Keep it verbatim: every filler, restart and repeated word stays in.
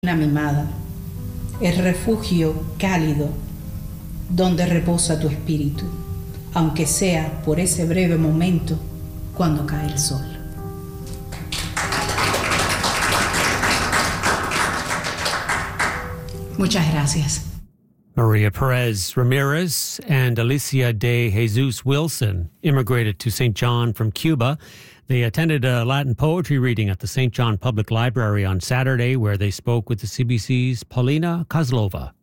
Una mimada, el refugio cálido donde reposa tu espíritu, aunque sea por ese breve momento cuando cae el sol. Muchas gracias. Maria Perez Ramirez and Alicia de Jesus Wilson immigrated to Saint John from Cuba. They attended a Latin poetry reading at the Saint John Public Library on Saturday, where they spoke with the C B C's Paulina Kozlova.